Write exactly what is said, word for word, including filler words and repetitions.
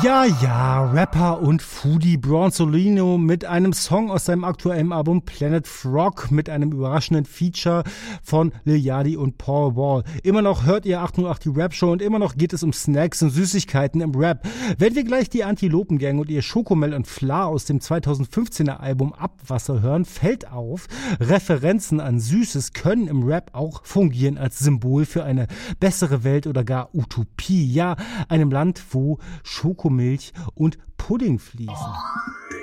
Ja, ja, Rapper und Foodie Bronzolino mit einem Song aus seinem aktuellen Album Planet Frog mit einem überraschenden Feature von Lil Yachty und Paul Wall. Immer noch hört ihr acht null acht die Rap-Show und immer noch geht es um Snacks und Süßigkeiten im Rap. Wenn wir gleich die Antilopen-Gang und ihr Schokomel und Fla aus dem zweitausendfünfzehner Album Abwasser hören, fällt auf, Referenzen an Süßes können im Rap auch fungieren als Symbol für eine bessere Welt oder gar Utopie. Ja, einem Land, wo Schokomilch und Pudding fließen.